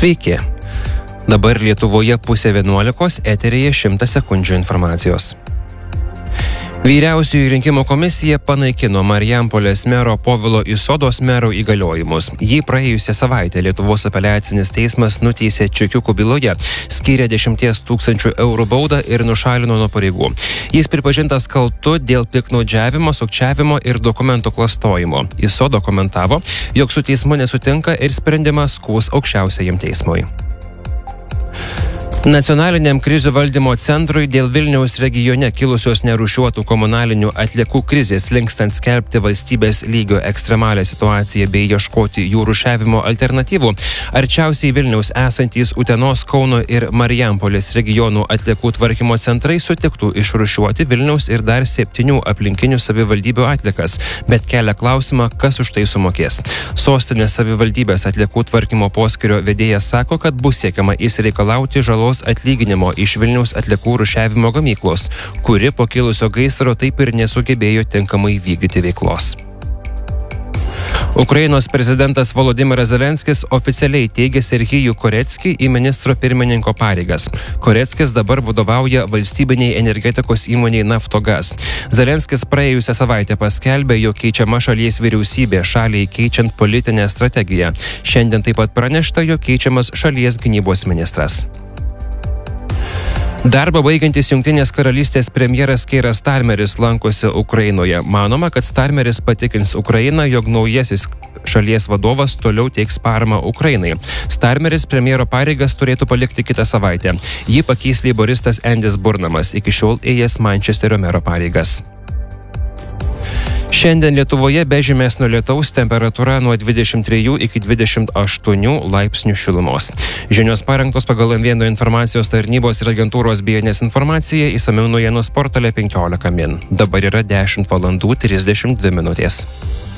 Sveiki. Dabar Lietuvoje 10:30, eteryje 100 sekundžių informacijos. Vyriausioji rinkimų komisija panaikino Marijampolės mero Povilo Isodos mero įgaliojimus. Jį praėjusią savaitę Lietuvos apeliacinis teismas nuteisė čekiukų byloje, skyrė 10 000 eurų baudą ir nušalino nuo pareigų. Jis pripažintas kaltu dėl piktnaudžiavimo, sukčiavimo ir dokumentų klastojimo. Isodo komentavo, jog su teismu nesutinka ir sprendimą skųs aukščiausiajam teismui. Nacionaliniam krizių valdymo centrui dėl Vilniaus regione kilusios nerūšiuotų komunalinių atliekų krizės linkstant skelbti valstybės lygio ekstremalią situaciją bei ieškoti jų rūšiavimo alternatyvų, arčiausiai Vilniaus esantys Utenos, Kauno ir Marijampolės regionų atliekų tvarkymo centrai sutiktų išrūšiuoti Vilniaus ir dar 7 aplinkinių savivaldybių atliekas, bet kelia klausimą, kas už tai sumokės. Sostinės savivaldybės atliekų tvarkymo poskyrio vedėjas sako, kad bus siekiama išsireikalauti žalos atlyginimo iš Vilniaus atliekų rūšiavimo gamyklos, kuri po kilusio gaisro taip ir nesugebėjo tinkamai vykdyti veiklos. Ukrainos prezidentas Volodymyras Zelenskis oficialiai teigė Serhijų Koretskį į ministro pirmininko pareigas. Koretskis dabar vadovauja valstybiniai energetikos įmoniai Naftogaz. Zelenskis praėjusią savaitę paskelbė, jog keičiama šalies vyriausybė šaliai keičiant politinę strategiją. Šiandien taip pat pranešta, jog keičiamas šalies gynybos ministras. Darbą baigiantis Jungtinės karalystės premjeras Keiras Starmeris lankosi Ukrainoje. Manoma, kad Starmeris patikins Ukrainą, jog naujasis šalies vadovas toliau teiks paramą Ukrainai. Starmeris premjero pareigas turėtų palikti kitą savaitę. Jį pakeis leiboristas Endis Burnamas, iki šiol ėjęs Mančesterio mero pareigas. Šiandien Lietuvoje be žymesnio lietaus, temperatūra nuo 23 iki 28 laipsnių šilumos. Žinios parengtos pagal M1 informacijos tarnybos ir agentūros BNS informaciją, išsamiau naujienų portale 15 min. Dabar yra 10:32 min.